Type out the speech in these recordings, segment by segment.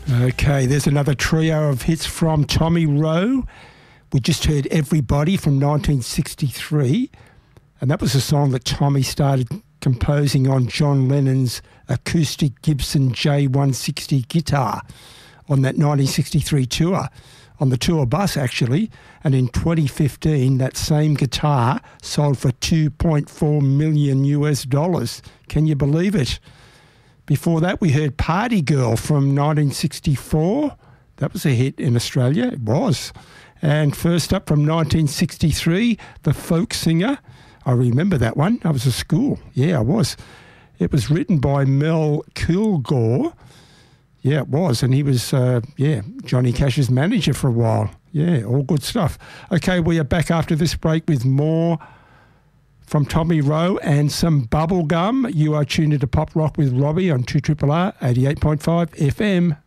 Okay, there's another trio of hits from Tommy Rowe. We just heard Everybody from 1963, and that was a song that Tommy started composing on John Lennon's acoustic Gibson J160 guitar on that 1963 tour, on the tour bus actually, and in 2015 that same guitar sold for $2.4 million US. Can you believe it? Before that, we heard Party Girl from 1964. That was a hit in Australia. It was. And first up from 1963, The Folk Singer. I remember that one. I was at school. Yeah, I was. It was written by Mel Kilgore. Yeah, it was. And he was, Johnny Cash's manager for a while. Yeah, all good stuff. Okay, we are back after this break with more from Tommy Rowe and some bubblegum. You are tuned into Pop Rock with Robbie on 2RRR 88.5 FM.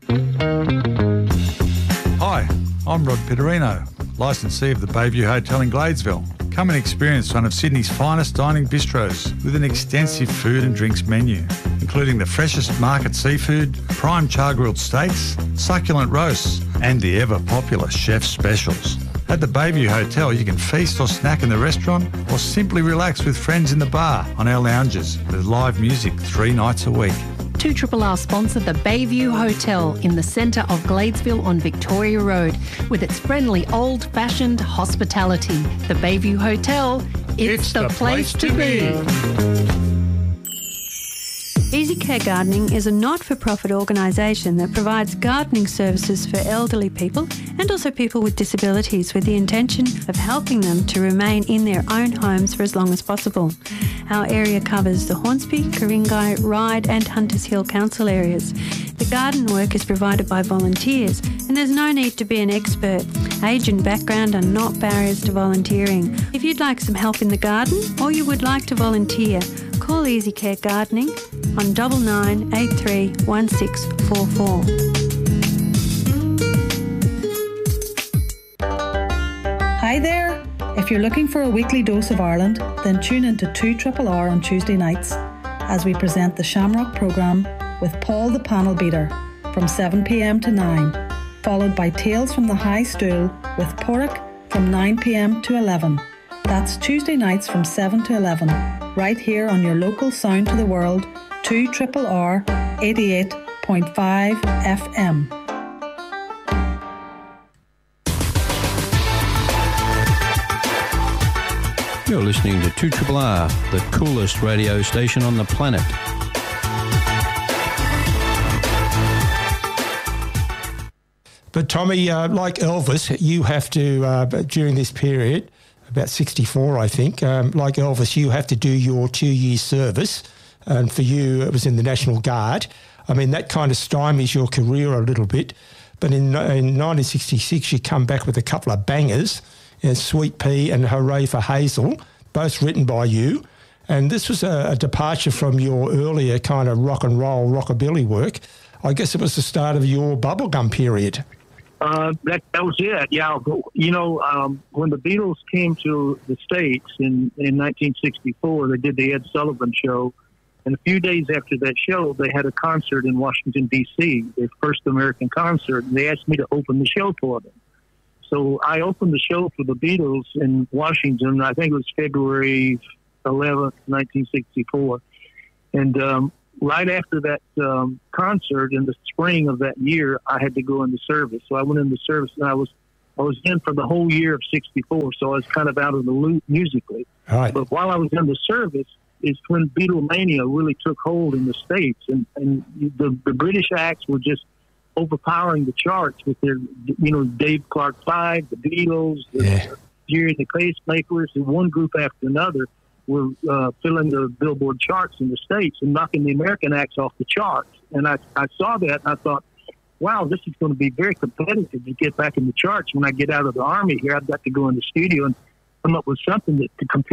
Hi, I'm Rod Pitterino, licensee of the Bayview Hotel in Gladesville. Come and experience one of Sydney's finest dining bistros with an extensive food and drinks menu, including the freshest market seafood, prime char-grilled steaks, succulent roasts, and the ever-popular chef's specials. At the Bayview Hotel, you can feast or snack in the restaurant or simply relax with friends in the bar on our lounges with live music 3 nights a week. 2RRR sponsor the Bayview Hotel in the centre of Gladesville on Victoria Road with its friendly old-fashioned hospitality. The Bayview Hotel, it's the place to be. Easy Care Gardening is a not-for-profit organisation that provides gardening services for elderly people and also people with disabilities with the intention of helping them to remain in their own homes for as long as possible. Our area covers the Hornsby, Ku-ring-gai, Ryde and Hunters Hill council areas. The garden work is provided by volunteers and there's no need to be an expert. Age and background are not barriers to volunteering. If you'd like some help in the garden or you would like to volunteer, call Easy Care Gardening on 9983 1644. Hi there! If you're looking for a weekly dose of Ireland, then tune into 2RRR on Tuesday nights as we present the Shamrock programme with Paul the Panel Beater from 7 p.m. to 9, followed by Tales from the High Stool with Porrick from 9 p.m. to 11. That's Tuesday nights from 7 to 11, right here on your local sound to the world, 2RRR 88.5 FM. You're listening to 2RRR, the coolest radio station on the planet. But Tommy, like Elvis, you have to, during this period, about 64, I think, like Elvis, you have to do your 2-year service. And for you, it was in the National Guard. I mean, that kind of stymies your career a little bit. But in 1966, you come back with a couple of bangers, Sweet Pea and Hooray for Hazel, both written by you. And this was a departure from your earlier kind of rock and roll, rockabilly work. I guess it was the start of your bubblegum period. That was it, yeah. You know, when the Beatles came to the States in 1964, they did the Ed Sullivan Show. And a few days after that show, they had a concert in Washington, D.C., their first American concert, and they asked me to open the show for them. So I opened the show for the Beatles in Washington. I think it was February 11th, 1964. And right after that concert in the spring of that year, I had to go into service. So I went into service, and I was in for the whole year of 64, so I was kind of out of the loop musically. Right. But while I was in the service is when Beatlemania really took hold in the States, and the British acts were just overpowering the charts with their, you know, Dave Clark 5, the Beatles, Jerry the Pacemakers, and one group after another were filling the Billboard charts in the States and knocking the American acts off the charts. And I saw that, and I thought, wow, this is going to be very competitive to get back in the charts. When I get out of the Army here, I've got to go in the studio and come up with something that to compete